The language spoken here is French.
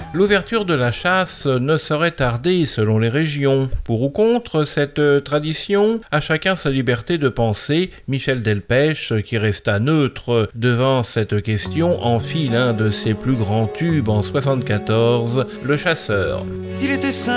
L'ouverture de la chasse ne saurait tarder selon les régions. Pour ou contre cette tradition, à chacun sa liberté de penser. Michel Delpech, qui resta neutre devant cette question, enfile un de ses plus grands tubes en 74, Le Chasseur. Il était